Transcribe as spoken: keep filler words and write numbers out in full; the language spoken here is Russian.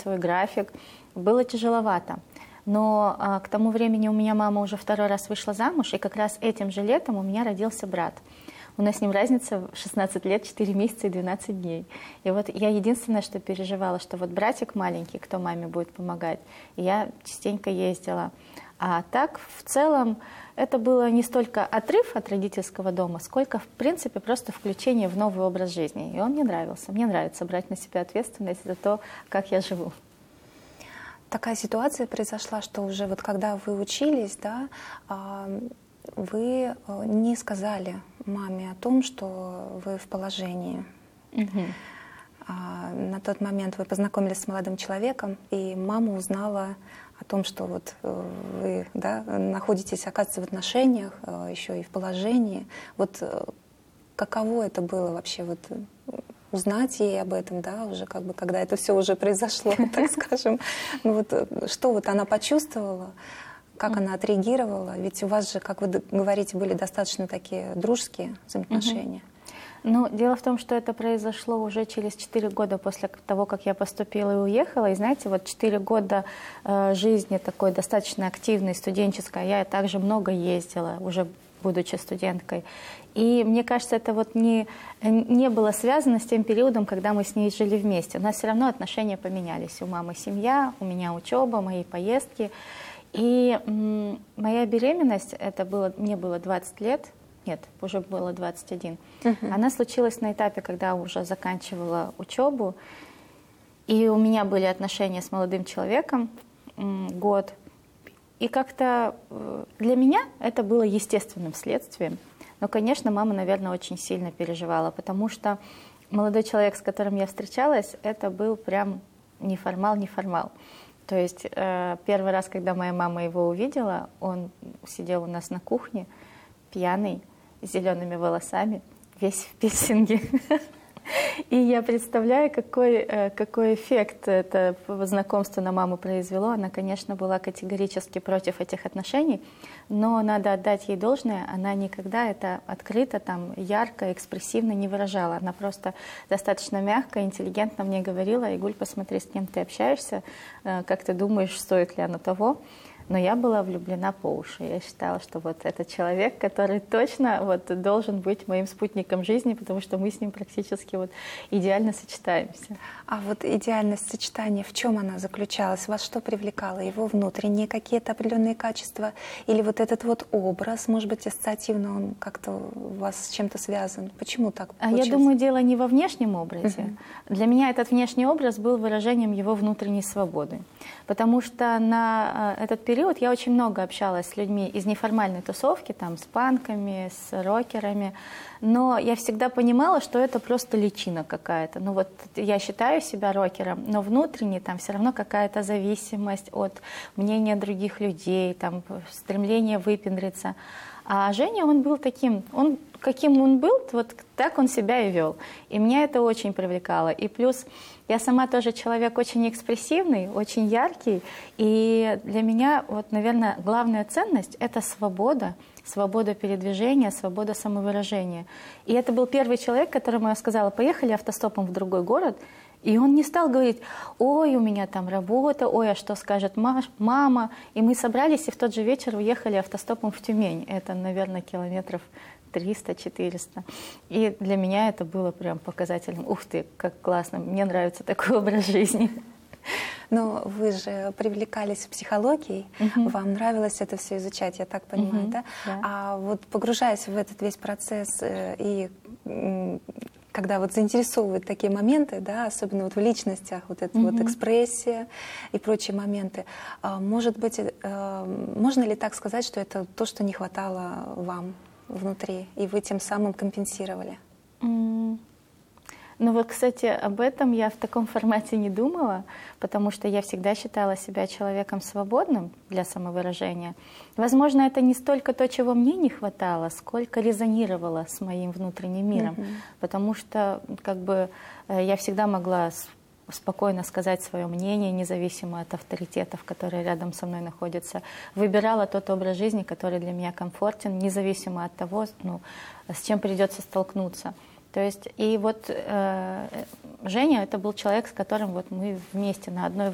свой график. Было тяжеловато. Но а, к тому времени у меня мама уже второй раз вышла замуж, и как раз этим же летом у меня родился брат. У нас с ним разница шестнадцать лет, четыре месяца и двенадцать дней. И вот я единственное, что переживала, что вот братик маленький, кто маме будет помогать, и я частенько ездила. А так, в целом, это было не столько отрыв от родительского дома, сколько, в принципе, просто включение в новый образ жизни. И он мне нравился. Мне нравится брать на себя ответственность за то, как я живу. Такая ситуация произошла, что уже вот когда вы учились, да, вы не сказали маме о том, что вы в положении. Угу. На тот момент вы познакомились с молодым человеком, и мама узнала о том, что вот вы, да, находитесь, оказывается, в отношениях, еще и в положении. Вот каково это было вообще вот узнать ей об этом, да, уже как бы, когда это все уже произошло, так скажем. Ну вот что вот она почувствовала, как она отреагировала? Ведь у вас же, как вы говорите, были достаточно такие дружеские взаимоотношения. Ну, дело в том, что это произошло уже через четыре года после того, как я поступила и уехала. И знаете, вот четыре года э, жизни такой достаточно активной, студенческой, я также много ездила, уже будучи студенткой. И мне кажется, это вот не, не было связано с тем периодом, когда мы с ней жили вместе. У нас все равно отношения поменялись. У мамы семья, у меня учеба, мои поездки. И м, моя беременность, это было, мне было двадцать лет, нет, уже было двадцать один. Uh-huh. Она случилась на этапе, когда уже заканчивала учебу, и у меня были отношения с молодым человеком м, год. И как-то для меня это было естественным следствием. Но, конечно, мама, наверное, очень сильно переживала, потому что молодой человек, с которым я встречалась, это был прям неформал-неформал. То есть э, первый раз, когда моя мама его увидела, он сидел у нас на кухне, пьяный, с зелеными волосами, весь в пирсинге. И я представляю, какой, какой эффект это знакомство на маму произвело. Она, конечно, была категорически против этих отношений, но надо отдать ей должное, она никогда это открыто, там, ярко, экспрессивно не выражала. Она просто достаточно мягко, интеллигентно мне говорила: «Игуль, посмотри, с кем ты общаешься, как ты думаешь, стоит ли оно того». Но я была влюблена по уши. Я считала, что вот этот человек, который точно вот должен быть моим спутником жизни, потому что мы с ним практически вот идеально сочетаемся. А вот идеальность сочетания, в чем она заключалась? Вас что привлекало? Его внутренние какие-то определенные качества? Или вот этот вот образ, может быть, ассоциативно он как-то у вас с чем-то связан? Почему так получилось? Я думаю, дело не во внешнем образе. Uh-huh. Для меня этот внешний образ был выражением его внутренней свободы. Потому что на этот период я очень много общалась с людьми из неформальной тусовки, там, с панками, с рокерами, но я всегда понимала, что это просто личина какая-то. Ну вот я считаю себя рокером, но внутренне там все равно какая-то зависимость от мнения других людей, там, стремление выпендриться. А Женя, он был таким, он, каким он был, вот так он себя и вел. И меня это очень привлекало. И плюс я сама тоже человек очень экспрессивный, очень яркий. И для меня, вот, наверное, главная ценность – это свобода, свобода передвижения, свобода самовыражения. И это был первый человек, которому я сказала: поехали автостопом в другой город. И он не стал говорить: ой, у меня там работа, ой, а что скажет мама. И мы собрались и в тот же вечер уехали автостопом в Тюмень. Это, наверное, километров триста-четыреста. И для меня это было прям показательным. Ух ты, как классно, мне нравится такой образ жизни. Но вы же привлекались психологией, uh-huh. вам нравилось это все изучать, я так понимаю, uh-huh. да? Yeah. А вот погружаясь в этот весь процесс и когда вот заинтересовывают такие моменты, да, особенно вот в личностях, вот эта uh-huh. вот экспрессия и прочие моменты, может быть, можно ли так сказать, что это то, что не хватало вам внутри, и вы тем самым компенсировали? Mm. Ну вот, кстати, об этом я в таком формате не думала, потому что я всегда считала себя человеком свободным для самовыражения. Возможно, это не столько то, чего мне не хватало, сколько резонировало с моим внутренним миром, mm-hmm. потому что как бы я всегда могла спокойно сказать свое мнение, независимо от авторитетов, которые рядом со мной находятся. Выбирала тот образ жизни, который для меня комфортен, независимо от того, ну, с чем придется столкнуться. То есть, и вот э, Женя, это был человек, с которым вот мы вместе на одной